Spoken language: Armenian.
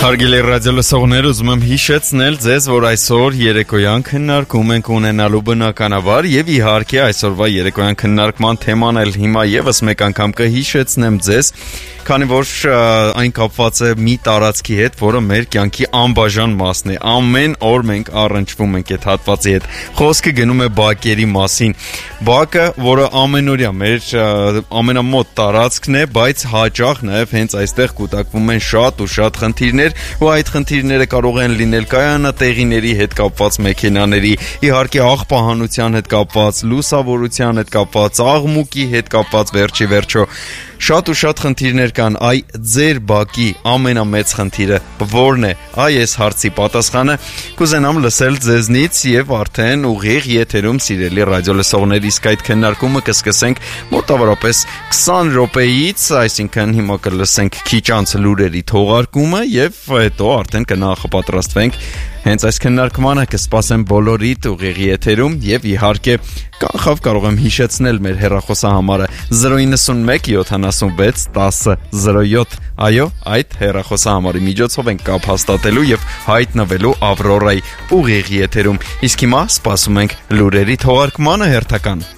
Հարգելի ռադիոլսողներ, ուզում եմ հիշեցնել ձեզ, որ այսօր երեկոյան քննարկում ենք ունենալու բնականաբար եւ իհարկե այսօրվա երեկոյան քննարկման թեման էլ հիմա եւս մեկ անգամ կհիշեցնեմ ձեզ, քանի որ այն կապված է մի տարածքի հետ, որը մեր կյանքի անբաժան մասն է։ Ամեն օր մենք առնչվում ենք այդ հատվածի հետ։ Խոսքը գնում է բակերի մասին։ Բակը, որը ամենօրյա մեր ամենամոտ տարածքն է, բայց հաճախ նաեւ հենց այստեղ կուտակվում են շատ ու շատ խնդիրներ, ու այդ խնդիրները կարող են լինել կայանատեղիների հետ կապված մեքենաների, իհարկե աղբահանության հետ կապված, լուսավորության հետ կապված, աղմուկի հետ կապված, վերջի վերջո շատ ու շատ խնդիրներ կան։ Այ ձեր բակի ամենամեծ խնդիրը ո՞րն է։ Այ այս հարցի պատասխանը կուզենամ լսել ձեզնից եւ արդեն ուղիղ եթերում սիրելի ռադիոլսողներ, իսկ այդ քննարկումը կսկսենք մոտավորապես 20 րոպեից, այսինքն հիմա կլսենք քիչ անց լուրերի թողարկումը եւ հետո արդեն կնախապատրաստվենք հենց այս քննարկմանը, կսպասեմ բոլորիդ ուղիղ եթերում եւ իհարկե կանխավ կարող եմ հիշեցնել մեր հեռախոսահամարը 091 76 10 07, այո, այդ հեռախոսահամարի միջոցով ենք կապ հաստատելու եւ հայտնվելու Ավրորայի ուղիղ եթերում։ Իսկ հիմա սպասում ենք լուրերի թողարկմանը հերթական։